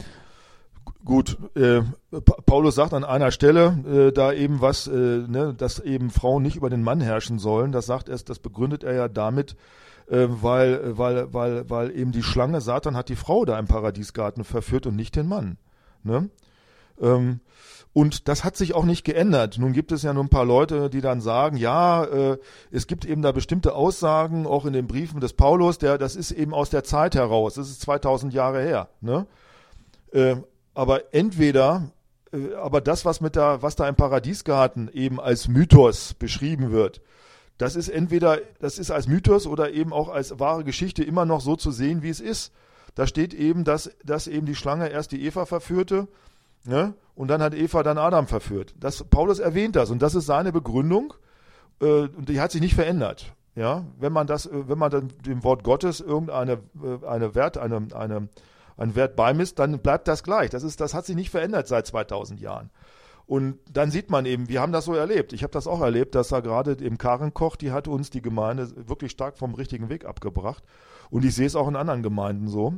Gut, äh, Paulus sagt an einer Stelle, äh, da eben was, äh, ne, dass eben Frauen nicht über den Mann herrschen sollen. Das sagt er, das begründet er ja damit, äh, weil, weil, weil, weil eben die Schlange, Satan hat die Frau da im Paradiesgarten verführt und nicht den Mann. Ne? Ähm, Und das hat sich auch nicht geändert. Nun gibt es ja nur ein paar Leute, die dann sagen, ja, äh, es gibt eben da bestimmte Aussagen, auch in den Briefen des Paulus, der, das ist eben aus der Zeit heraus, das ist zweitausend Jahre her. Ne? Äh, aber entweder, äh, aber das, was mit der, was da im Paradiesgarten eben als Mythos beschrieben wird, das ist entweder, das ist als Mythos oder eben auch als wahre Geschichte immer noch so zu sehen, wie es ist. Da steht eben, dass, dass eben die Schlange erst die Eva verführte, ne? Und dann hat Eva dann Adam verführt. Das, Paulus erwähnt das und das ist seine Begründung äh, und die hat sich nicht verändert. Ja, wenn man das, wenn man dann dem Wort Gottes irgendeine äh, eine Wert, eine, eine, einen Wert beimisst, dann bleibt das gleich. Das ist, das hat sich nicht verändert seit zweitausend Jahren. Und dann sieht man eben, wir haben das so erlebt. Ich habe das auch erlebt, dass da gerade im Karenkoch, die hat uns die Gemeinde wirklich stark vom richtigen Weg abgebracht. Und ich sehe es auch in anderen Gemeinden so.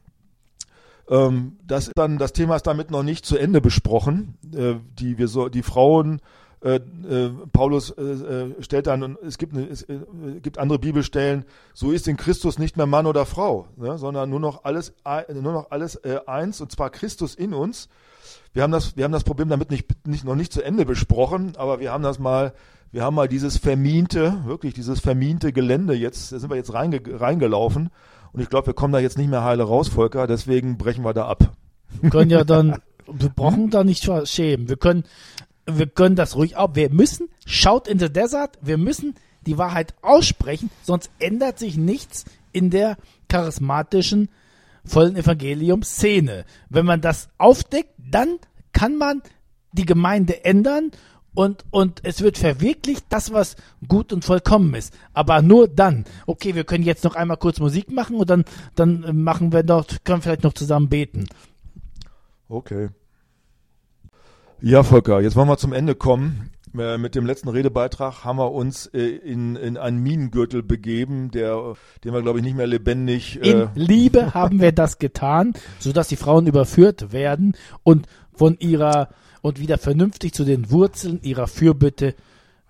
Ähm, das, dann, das Thema ist damit noch nicht zu Ende besprochen. Äh, die, wir so, die Frauen, äh, äh, Paulus äh, stellt dann, es gibt, eine, es äh, gibt andere Bibelstellen, so ist in Christus nicht mehr Mann oder Frau, ne, sondern nur noch alles, nur noch alles äh, eins, und zwar Christus in uns. Wir haben das, wir haben das Problem damit nicht, nicht, noch nicht zu Ende besprochen, aber wir haben das mal, wir haben mal dieses verminte, wirklich dieses verminte Gelände jetzt, da sind wir jetzt reinge, reingelaufen und ich glaube, wir kommen da jetzt nicht mehr heile raus, Volker, deswegen brechen wir da ab. Wir können ja dann, wir brauchen da nicht schämen, wir können, wir können das ruhig ab, wir müssen, shout in the desert, wir müssen die Wahrheit aussprechen, sonst ändert sich nichts in der charismatischen vollen Evangelium-Szene. Wenn man das aufdeckt, dann kann man die Gemeinde ändern und, und es wird verwirklicht, das, was gut und vollkommen ist. Aber nur dann. Okay, wir können jetzt noch einmal kurz Musik machen und dann, dann machen wir noch, können vielleicht noch zusammen beten. Okay. Ja, Volker, jetzt wollen wir zum Ende kommen. Mit dem letzten Redebeitrag haben wir uns in, in einen Minengürtel begeben, der, den wir, glaube ich, nicht mehr lebendig... In äh Liebe haben wir das getan, sodass die Frauen überführt werden und von ihrer und wieder vernünftig zu den Wurzeln ihrer Fürbitte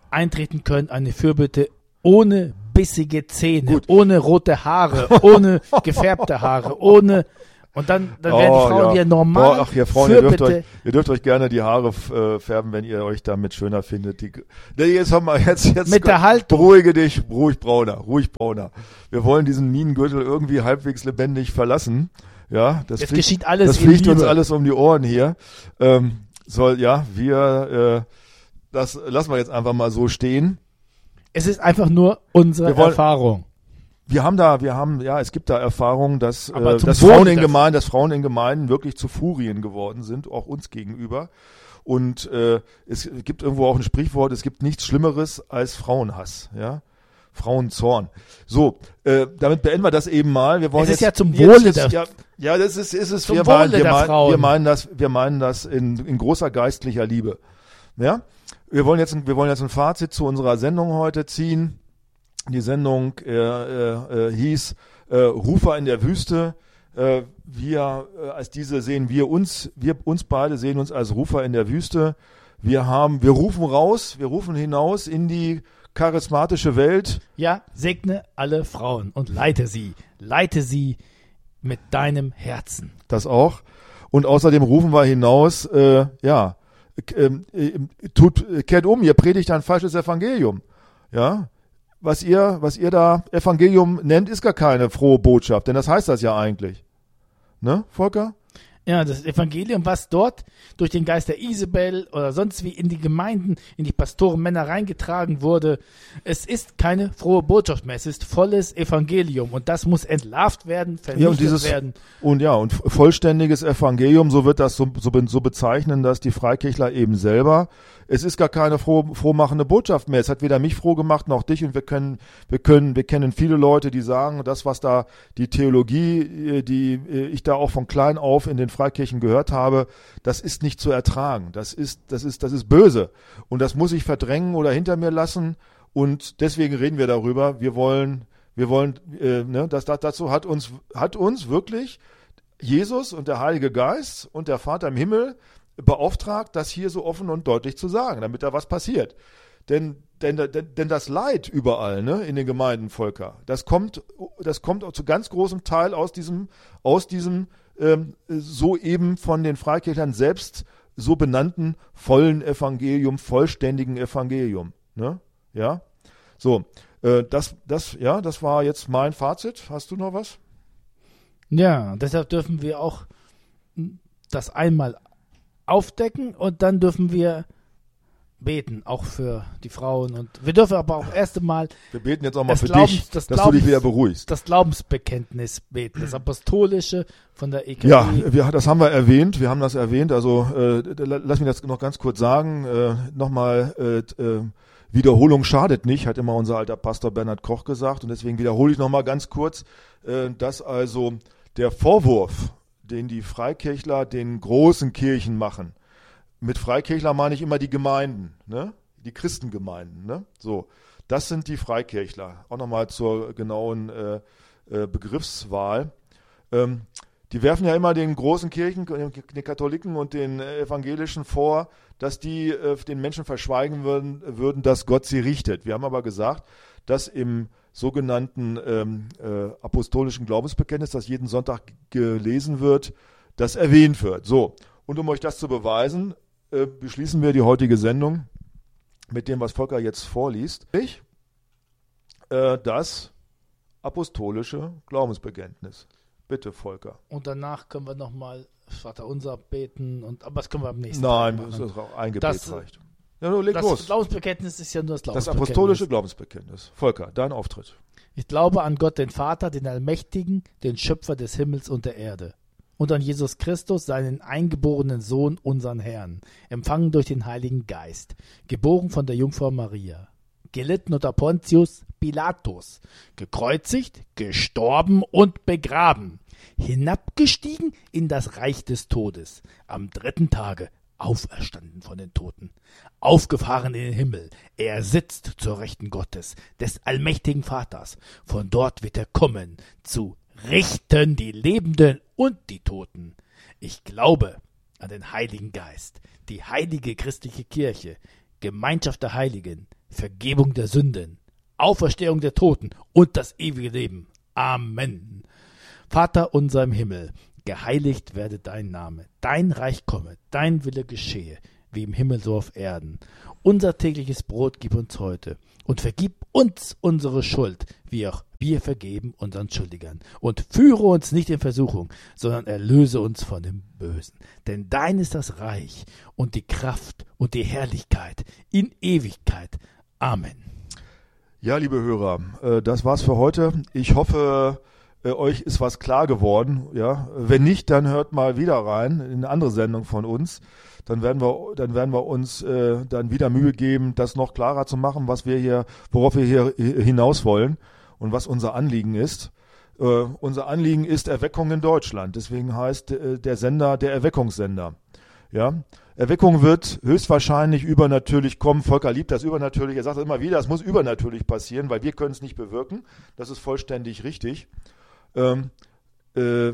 eintreten können, eine Fürbitte ohne bissige Zähne, Gut. ohne rote Haare, ohne gefärbte Haare, ohne und dann, dann werden die Frauen ja. hier normal. Boah, ach, ihr Frauen, ihr dürft, Fürbitte. euch, ihr dürft euch gerne die Haare äh, färben, wenn ihr euch damit schöner findet. Die, nee, jetzt haben wir jetzt, jetzt Mit der Haltung. Beruhige dich, ruhig brauner, ruhig brauner. Wir wollen diesen Minengürtel irgendwie halbwegs lebendig verlassen. Ja, das Es fliegt, geschieht alles das in fliegt uns Liebe. alles um die Ohren hier. Ähm, soll, ja, wir, äh, das lassen wir jetzt einfach mal so stehen. Es ist einfach nur unsere Wir wollen- Erfahrung. Wir haben da, wir haben, ja, es gibt da Erfahrungen, dass, Aber äh, zum dass Wohle Frauen in der- Gemeinden, dass Frauen in Gemeinden wirklich zu Furien geworden sind, auch uns gegenüber. Und äh, es gibt irgendwo auch ein Sprichwort: Es gibt nichts Schlimmeres als Frauenhass, ja, Frauenzorn. So, äh, damit beenden wir das eben mal. Wir wollen Es ist jetzt, ja zum jetzt Wohle ist, der- ja, ja, das ist, ist es. Zum Wir Wohle meinen, wir, der meinen, Frauen. wir meinen das, wir meinen das in, in großer geistlicher Liebe. Ja, wir wollen jetzt, ein- wir wollen jetzt ein Fazit zu unserer Sendung heute ziehen. Die Sendung äh, äh, äh, hieß äh, Rufer in der Wüste. Äh, wir äh, als diese sehen wir uns, wir uns beide sehen uns als Rufer in der Wüste. Wir haben, wir rufen raus, wir rufen hinaus in die charismatische Welt. Ja, segne alle Frauen und leite sie. Leite sie mit deinem Herzen. Das auch. Und außerdem rufen wir hinaus, äh, ja, k- ähm, äh, tut, kehrt um, ihr predigt ein falsches Evangelium. Ja, was ihr, was ihr da Evangelium nennt, ist gar keine frohe Botschaft, denn das heißt das ja eigentlich. Ne, Volker? Ja, das Evangelium, was dort durch den Geist der Isabel oder sonst wie in die Gemeinden, in die Pastorenmänner reingetragen wurde, es ist keine frohe Botschaft mehr, es ist volles Evangelium und das muss entlarvt werden, vernichtet Ja, und dieses, werden. und ja, und vollständiges Evangelium, so wird das so, so, so bezeichnen, dass die Freikirchler eben selber. Es ist gar keine froh, frohmachende Botschaft mehr. Es hat weder mich froh gemacht noch dich, und wir können, wir können, wir kennen viele Leute, die sagen, das, was da die Theologie, die ich da auch von klein auf in den Freikirchen gehört habe, das ist nicht zu ertragen. Das ist, das ist, das ist böse. Und das muss ich verdrängen oder hinter mir lassen. Und deswegen reden wir darüber. Wir wollen, wir wollen, äh, ne, das, das, dazu hat uns, hat uns wirklich Jesus und der Heilige Geist und der Vater im Himmel beauftragt, das hier so offen und deutlich zu sagen, damit da was passiert. Denn, denn, denn, denn das Leid überall, ne, in den Gemeinden, Volker, das kommt, das kommt auch zu ganz großem Teil aus diesem, aus diesem ähm, soeben von den Freikirchlern selbst so benannten vollen Evangelium, vollständigen Evangelium. Ne? Ja? So, äh, das, das, ja, das war jetzt mein Fazit. Hast du noch was? Ja, deshalb dürfen wir auch das einmal aufdecken und dann dürfen wir beten, auch für die Frauen. Und wir dürfen aber auch erst einmal Wir beten jetzt auch mal Das für Glaubens- dich, das dass du Glaubens- dich wieder beruhigst. das Glaubensbekenntnis beten, das Apostolische von der E K W. Ja, wir, das haben wir erwähnt. Wir haben das erwähnt. Also äh, lass mich das noch ganz kurz sagen. Äh, Nochmal, äh, äh, Wiederholung schadet nicht, hat immer unser alter Pastor Bernhard Koch gesagt. Und deswegen wiederhole ich nochmal ganz kurz, äh, dass also der Vorwurf, den die Freikirchler den großen Kirchen machen, mit Freikirchler meine ich immer die Gemeinden, ne? Die Christengemeinden. Ne? So, das sind die Freikirchler. Auch nochmal zur genauen äh, äh, Begriffswahl. Ähm, die werfen ja immer den großen Kirchen, den Katholiken und den Evangelischen vor, dass die äh, den Menschen verschweigen würden, würden, dass Gott sie richtet. Wir haben aber gesagt, dass im sogenannten ähm, äh, apostolischen Glaubensbekenntnis, das jeden Sonntag gelesen wird, das erwähnt wird. So, und um euch das zu beweisen, äh, beschließen wir die heutige Sendung mit dem, was Volker jetzt vorliest. Ich, äh, das apostolische Glaubensbekenntnis. Bitte, Volker. Und danach können wir nochmal Vater unser beten, und, aber das können wir am nächsten Nein, Tag das machen. ist auch ein Gebet Das- reicht. Ja, nur leg Das los. Glaubensbekenntnis ist ja nur das Das Glaubensbekenntnis. apostolische Glaubensbekenntnis. Volker, dein Auftritt. Ich glaube an Gott, den Vater, den Allmächtigen, den Schöpfer des Himmels und der Erde. Und an Jesus Christus, seinen eingeborenen Sohn, unseren Herrn, empfangen durch den Heiligen Geist, geboren von der Jungfrau Maria, gelitten unter Pontius Pilatus, gekreuzigt, gestorben und begraben, hinabgestiegen in das Reich des Todes, am dritten Tage auferstanden von den Toten, aufgefahren in den Himmel, er sitzt zur Rechten Gottes, des allmächtigen Vaters, von dort wird er kommen, zu richten die Lebenden und die Toten. Ich glaube an den Heiligen Geist, die heilige christliche Kirche, Gemeinschaft der Heiligen, Vergebung der Sünden, Auferstehung der Toten und das ewige Leben. Amen. Vater unser im Himmel, geheiligt werde dein Name, dein Reich komme, dein Wille geschehe, wie im Himmel so auf Erden. Unser tägliches Brot gib uns heute und vergib uns unsere Schuld, wie auch wir vergeben unseren Schuldigern. Und führe uns nicht in Versuchung, sondern erlöse uns von dem Bösen. Denn dein ist das Reich und die Kraft und die Herrlichkeit in Ewigkeit. Amen. Ja, liebe Hörer, äh, das war's für heute. Ich hoffe, äh, euch ist was klar geworden. Ja, wenn nicht, dann hört mal wieder rein in eine andere Sendung von uns. Dann werden wir, dann werden wir uns äh, dann wieder Mühe geben, das noch klarer zu machen, was wir hier, worauf wir hier hinaus wollen und was unser Anliegen ist. Äh, unser Anliegen ist Erweckung in Deutschland. Deswegen heißt äh, der Sender der Erweckungssender. Ja, Erweckung wird höchstwahrscheinlich übernatürlich kommen. Volker liebt das übernatürlich. Er sagt immer wieder, es muss übernatürlich passieren, weil wir können es nicht bewirken. Das ist vollständig richtig. Ähm, äh,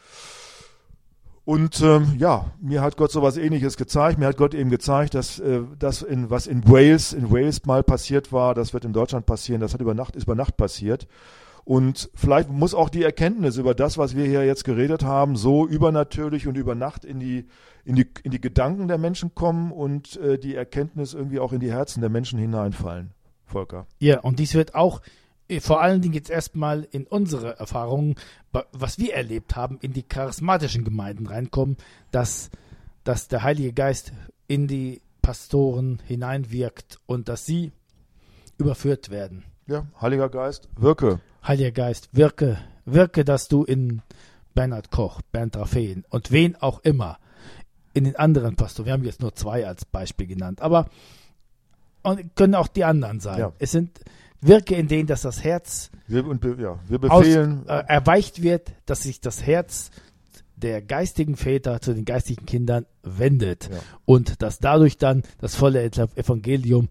Und ähm, ja, mir hat Gott sowas Ähnliches gezeigt. Mir hat Gott eben gezeigt, dass äh, das, in, was in Wales, in Wales mal passiert war, das wird in Deutschland passieren. Das hat über Nacht, ist über Nacht passiert. Und vielleicht muss auch die Erkenntnis über das, was wir hier jetzt geredet haben, so übernatürlich und über Nacht in die in die in die Gedanken der Menschen kommen und äh, die Erkenntnis irgendwie auch in die Herzen der Menschen hineinfallen. Volker. Ja, und dies wird auch vor allen Dingen jetzt erstmal in unsere Erfahrungen, was wir erlebt haben, in die charismatischen Gemeinden reinkommen, dass, dass der Heilige Geist in die Pastoren hineinwirkt und dass sie überführt werden. Ja, Heiliger Geist, wirke. Heiliger Geist, wirke, wirke, dass du in Bernhard Koch, Bernd Raphael und wen auch immer, in den anderen Pastoren, wir haben jetzt nur zwei als Beispiel genannt, aber und können auch die anderen sein. Ja. Es sind Wirke in denen, dass das Herz wir, und, ja, wir befehlen, aus, äh, erweicht wird, dass sich das Herz der geistigen Väter zu den geistigen Kindern wendet ja. und dass dadurch dann das volle Evangelium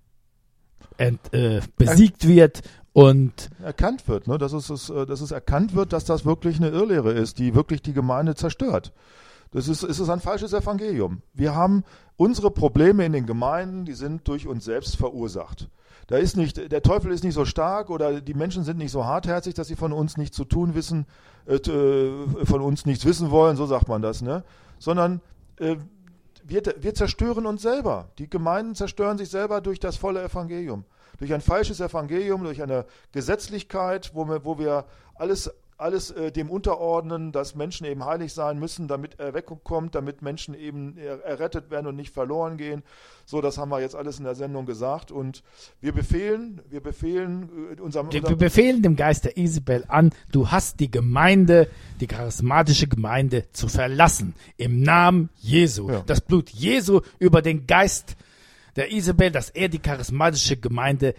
ent, äh, besiegt er, wird und erkannt wird, ne? dass, es, dass es erkannt wird, dass das wirklich eine Irrlehre ist, die wirklich die Gemeinde zerstört. Das ist, es ist ein falsches Evangelium. Wir haben unsere Probleme in den Gemeinden, die sind durch uns selbst verursacht. Da ist nicht, der Teufel ist nicht so stark oder die Menschen sind nicht so hartherzig, dass sie von uns nichts zu tun wissen, äh, von uns nichts wissen wollen, so sagt man das, ne? Sondern äh, wir, wir zerstören uns selber. Die Gemeinden zerstören sich selber durch das volle Evangelium. Durch ein falsches Evangelium, durch eine Gesetzlichkeit, wo wir, wo wir alles alles äh, dem unterordnen, dass Menschen eben heilig sein müssen, damit Erweckung kommt, damit Menschen eben er, errettet werden und nicht verloren gehen. So, das haben wir jetzt alles in der Sendung gesagt und wir befehlen, wir befehlen äh, unserem, wir, wir befehlen dem Geist der Isabel an, du hast die Gemeinde, die charismatische Gemeinde zu verlassen, im Namen Jesu. Ja. Das Blut Jesu über den Geist der Isabel, dass er die charismatische Gemeinde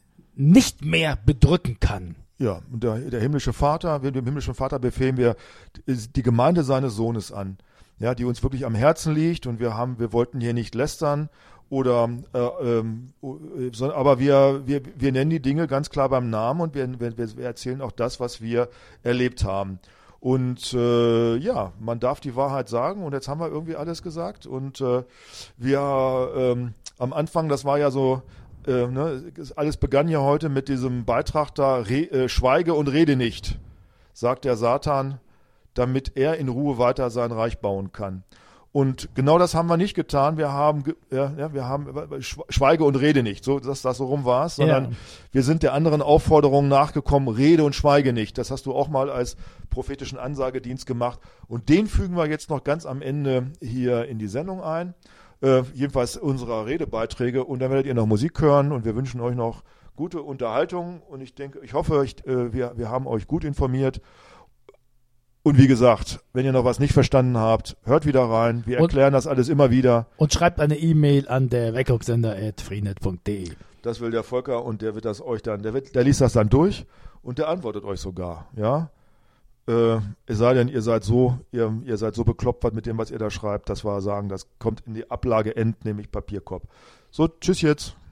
nicht mehr bedrücken kann. Ja, und der, der himmlische Vater, wir dem himmlischen Vater befehlen wir die Gemeinde seines Sohnes an, ja, die uns wirklich am Herzen liegt und wir haben, wir wollten hier nicht lästern oder, äh, ähm, sondern, aber wir, wir, wir nennen die Dinge ganz klar beim Namen und wir, wir, wir erzählen auch das, was wir erlebt haben. Und äh, ja, man darf die Wahrheit sagen und jetzt haben wir irgendwie alles gesagt und äh, wir ähm, am Anfang, das war ja so, Äh, ne, alles begann ja heute mit diesem Beitrag da, re, äh, schweige und rede nicht, sagt der Satan, damit er in Ruhe weiter sein Reich bauen kann. Und genau das haben wir nicht getan. Wir haben, ja, ja, wir haben schweige und rede nicht, so dass das so rum war, sondern ja. wir sind der anderen Aufforderung nachgekommen, rede und schweige nicht. Das hast du auch mal als prophetischen Ansagedienst gemacht. Und den fügen wir jetzt noch ganz am Ende hier in die Sendung ein. Äh, jedenfalls unserer Redebeiträge und dann werdet ihr noch Musik hören und wir wünschen euch noch gute Unterhaltung und ich denke, ich hoffe, ich, äh, wir, wir haben euch gut informiert und wie gesagt, wenn ihr noch was nicht verstanden habt, hört wieder rein, wir erklären und, das alles immer wieder. Und schreibt eine E-Mail an der Weckungssender at freenet punkt de. Das will der Volker und der wird das euch dann, der, wird, der liest das dann durch und der antwortet euch sogar, ja. Äh, es sei denn, ihr seid so, ihr, ihr seid so bekloppt mit dem, was ihr da schreibt, dass wir sagen, das kommt in die Ablage End, nämlich Papierkorb. So, tschüss jetzt.